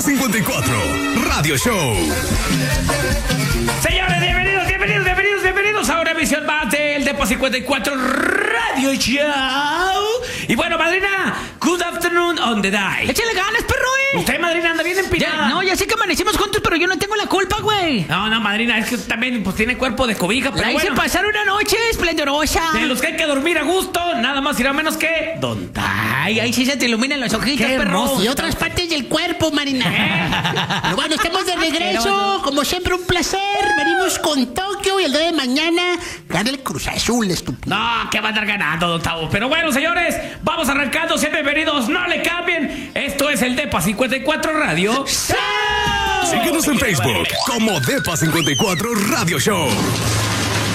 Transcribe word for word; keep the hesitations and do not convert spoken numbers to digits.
cincuenta y cuatro Radio Show. Señores, bienvenidos, bienvenidos, bienvenidos, bienvenidos a una emisión más del Depa cincuenta y cuatro Radio Show. Y bueno, madrina, good afternoon on the die. Échale ganas, perro, eh. Usted, madrina, anda bien empinada. Ya, no, ya sé que amanecimos juntos, pero yo no tengo la culpa, güey. No, no, madrina, es que también pues tiene cuerpo de cobija, pero La hice bueno. pasar una noche esplendorosa. De los que hay que dormir a gusto, nada más y nada menos que Don Ay, ahí sí se te iluminan los ojitos, Qué perro. hermoso. Y otras partes del cuerpo, Marina. Pero bueno, estamos de regreso. Como siempre, un placer. Venimos con Tokio y el día de mañana gana el Cruz Azul, estúpido. No, que va a andar ganando, Don Tavo. Pero bueno, señores, vamos arrancando. Sean bienvenidos, no le cambien. Esto es el Depa cincuenta y cuatro Radio Show. Síguenos en Facebook como Depa cincuenta y cuatro Radio Show.